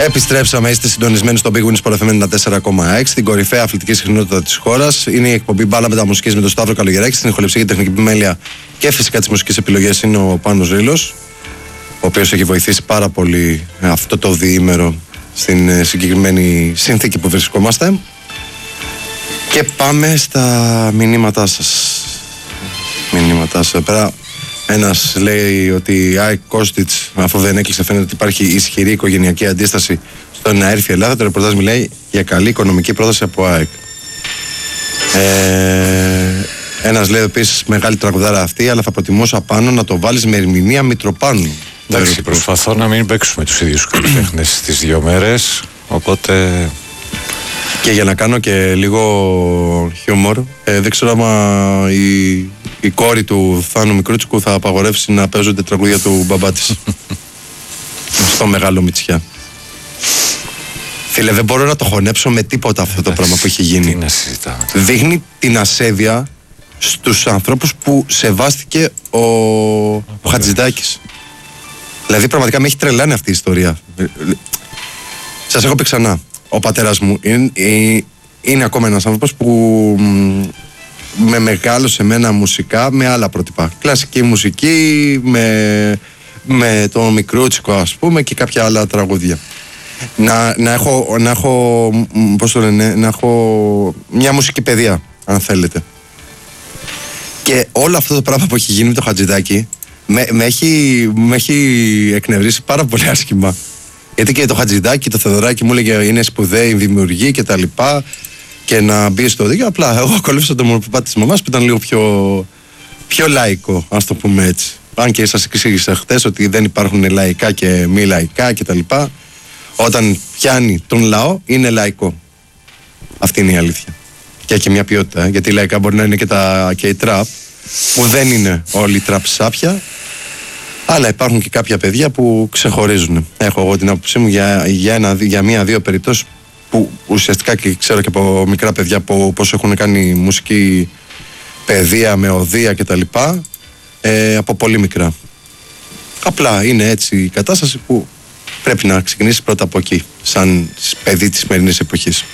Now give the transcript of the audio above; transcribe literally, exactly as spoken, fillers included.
Επιστρέψαμε, είστε συντονισμένοι στο Big Win Sport εφ εμ ενενήντα τέσσερα κόμμα έξι, την κορυφαία αθλητική συχνότητα της χώρας. Είναι η εκπομπή Μπάλα Μεταμουσικής με τον Σταύρο Καλογεράκη. Στην ηχοληψία και τεχνική επιμέλεια και φυσικά τις μουσικές επιλογές είναι ο Πάνος Ρήλος, ο οποίος έχει βοηθήσει πάρα πολύ αυτό το διήμερο στην συγκεκριμένη συνθήκη που βρισκόμαστε. Και πάμε στα μηνύματά σας. Μηνύματά σας εδώ πέρα. Ένας λέει ότι η ΑΕΚ Κώστιτς, αφού δεν έκλεισε, φαίνεται ότι υπάρχει ισχυρή οικογενειακή αντίσταση στο να έρθει η Ελλάδα. Το ρεπορτάζ μιλάει για καλή οικονομική πρόταση από ΑΕΚ. Ε, ένας λέει επίσης μεγάλη τραγουδάρα αυτή, αλλά θα προτιμούσα πάνω να το βάλεις με ερμηνεία Μητροπάνου. Εντάξει, προσπαθώ να μην παίξουμε τους ίδιους καλλιτέχνες στις δύο μέρες, οπότε... Και για να κάνω και λίγο χιούμορ, ε, δεν ξέρω άμα η, η κόρη του Θάνου Μικρούτσικου θα απαγορεύσει να παίζονται τραγούδια του μπαμπά της. Στο Μεγάλο Μητσιά. Φίλε, δεν μπορώ να το χωνέψω με τίποτα αυτό το πράγμα που έχει γίνει. Τι να συζητάμε. Δείχνει την ασέβεια στους ανθρώπους που σεβάστηκε ο, ο Χατζηδάκης. Δηλαδή πραγματικά με έχει τρελάνει αυτή η ιστορία. Σας έχω πει ξανά. Ο πατέρας μου είναι, είναι ακόμα ένας άνθρωπος που με μεγάλωσε εμένα μουσικά με άλλα πρότυπα. Κλασική μουσική, με, με το Μικρούτσικο ας πούμε και κάποια άλλα τραγούδια. Να, να, έχω, να, έχω, πώς το λένε, να έχω μια μουσική παιδεία, αν θέλετε. Και όλο αυτό το πράγμα που έχει γίνει με το Χατζηδάκη με, με, έχει, με έχει εκνευρίσει πάρα πολύ άσχημα. Γιατί και το Χατζηδάκη, το Θεοδωράκη μου έλεγε είναι σπουδαίοι, δημιουργοί και τα λοιπά, και να μπει στο δίκαιο. Απλά εγώ ακολούθησα το μονοπάτι της μαμάς που ήταν λίγο πιο, πιο λαϊκό, ας το πούμε έτσι. Αν και σας εξήγησα χτες ότι δεν υπάρχουν λαϊκά και μη λαϊκά και τα λοιπά. Όταν πιάνει τον λαό είναι λαϊκό. Αυτή είναι η αλήθεια. Και έχει και μια ποιότητα, γιατί λαϊκά μπορεί να είναι και, τα, και η τραπ, που δεν είναι όλοι οι τραπ σάπια. Αλλά υπάρχουν και κάποια παιδιά που ξεχωρίζουν. Έχω εγώ την άποψή μου για, για, ένα, για μία-δύο περιπτώσεις που ουσιαστικά και ξέρω και από μικρά παιδιά πώς έχουν κάνει μουσική παιδεία με οδεία κτλ. Ε, από πολύ μικρά. Απλά είναι έτσι η κατάσταση που πρέπει να ξεκινήσει πρώτα από εκεί, σαν παιδί της σημερινής εποχής.